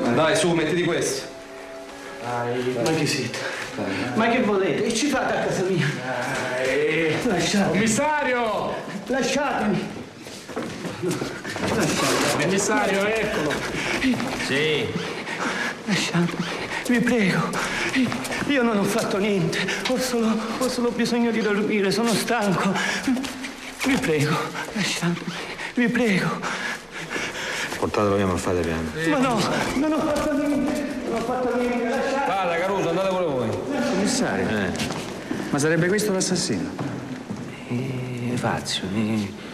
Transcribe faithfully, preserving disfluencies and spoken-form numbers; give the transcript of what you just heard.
Dai, su, mettiti questo. Dai, ma che siete? Ma che volete? Che ci fate a casa mia? Dai. Lasciatemi. Commissario! Lasciatemi. Lasciatemi. Commissario, eccolo. Sì. Lasciatemi, vi prego. Io non ho fatto niente. Ho solo, ho solo bisogno di dormire, sono stanco. Vi prego, lasciatemi. Vi prego. Portatelo via, ma fate piano. Sì. Ma no, non ho fatto niente. Non ho fatto niente, lasciatemi. Vada, Caruso, andate pure voi. Commissario, Eh. ma sarebbe questo l'assassino? E Fazio, e...